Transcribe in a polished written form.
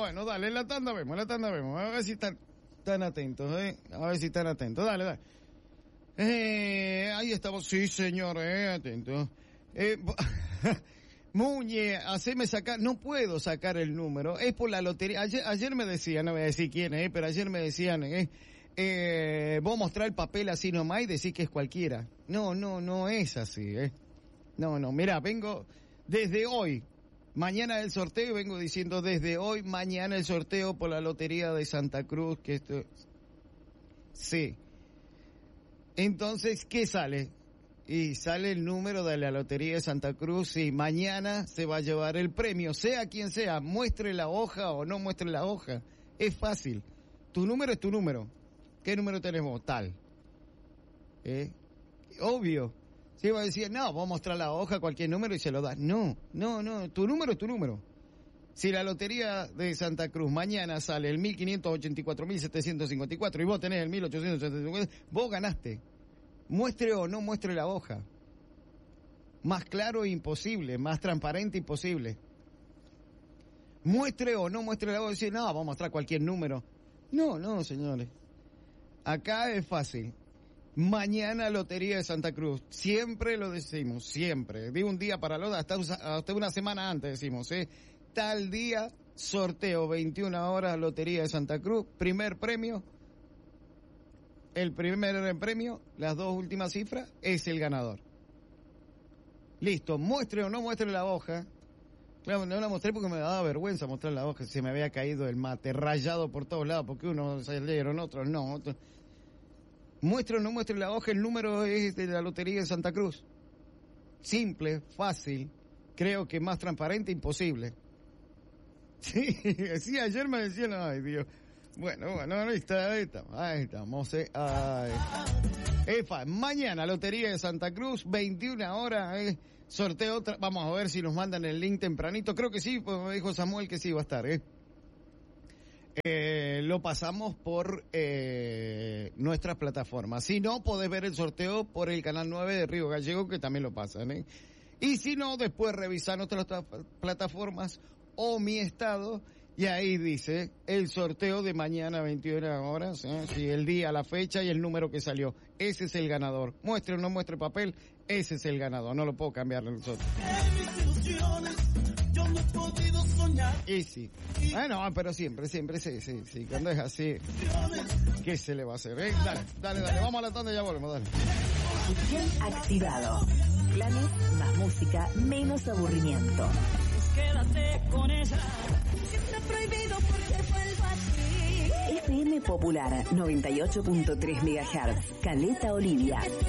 Bueno, dale, en la tanda vemos. A ver si están atentos, A ver si están atentos. Dale. Ahí estamos, sí, señor, atentos. Muñe, haceme sacar, no puedo sacar el número, es por la lotería. Ayer me decían, no voy a decir quién es, pero ayer me decían, vos mostrás el papel así nomás y decís que es cualquiera. No es así, No, mirá, vengo desde hoy, mañana el sorteo, vengo diciendo desde hoy, mañana el sorteo por la lotería de Santa Cruz, que esto, sí. Entonces, ¿qué sale? Y sale el número de la Lotería de Santa Cruz y mañana se va a llevar el premio, sea quien sea, muestre la hoja o no muestre la hoja. Es fácil. Tu número es tu número. ¿Qué número tenemos? Tal. Obvio. Si va a decir, no, vos mostrar la hoja, cualquier número y se lo das. No. Tu número es tu número. Si la Lotería de Santa Cruz mañana sale el 1584.754 y vos tenés el 1874, vos ganaste. Muestre o no muestre la hoja. Más claro imposible, más transparente imposible. Muestre o no muestre la hoja, decir, no, vamos a mostrar cualquier número. No, señores. Acá es fácil. Mañana Lotería de Santa Cruz. Siempre lo decimos, siempre. De un día para el otro, hasta una semana antes decimos, tal día, sorteo, 21 horas, Lotería de Santa Cruz, primer premio. El primer premio, las dos últimas cifras, es el ganador. Listo, muestre o no muestre la hoja. Claro, no la mostré porque me daba vergüenza mostrar la hoja, se me había caído el mate, rayado por todos lados, porque unos salieron, otros no. Muestre o no muestre la hoja, el número es de la Lotería de Santa Cruz. Simple, fácil, creo que más transparente, imposible. Sí, ayer me decían, ay Dios. Bueno, ahí estamos, mañana Lotería de Santa Cruz, 21 horas, sorteo, vamos a ver si nos mandan el link tempranito, creo que sí, pues me dijo Samuel que sí va a estar, lo pasamos por nuestras plataformas, si no, podés ver el sorteo por el canal 9 de Río Gallego, que también lo pasan, y si no, después revisar nuestras plataformas o mi estado, y ahí dice el sorteo de mañana 21 horas, sí, el día, la fecha y el número que salió. Ese es el ganador. Muestre o no muestre papel, ese es el ganador. No lo puedo cambiar nosotros. Y sí. Pero siempre, sí. Cuando es así, ¿qué se le va a hacer? Dale. Vamos a la tanda y ya volvemos, dale. Bien activado. Planes, más música, menos aburrimiento. Quédate con ella. Está prohibido porque vuelvo así. FM Popular 98.3 MHz. Caleta Olivia.